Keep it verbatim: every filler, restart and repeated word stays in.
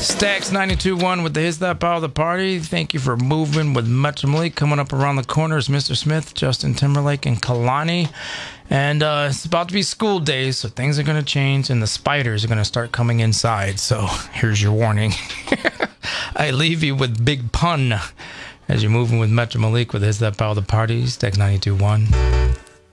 Stax ninety-two point one with the His That Power of the Party. Thank you for moving with Metro Malik. Coming up around the corner is Mister Smith, Justin Timberlake, and Kalani. And uh, it's about to be school days, so things are going to change, and the spiders are going to start coming inside. So here's your warning. I leave you with Big Pun as you're moving with Metro Malik with His That Power of the Party. Stax ninety-two point one.